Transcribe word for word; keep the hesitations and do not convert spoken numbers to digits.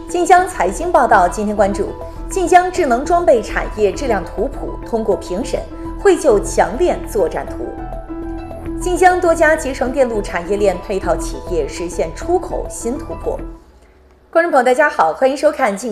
晋江财经报道今天关注：晋江智能装备产业质量图谱通过评审，绘就强链作战图。晋江多家集成电路产业链配套企业实现出口新突破。观众朋友，大家好，欢迎收看晋。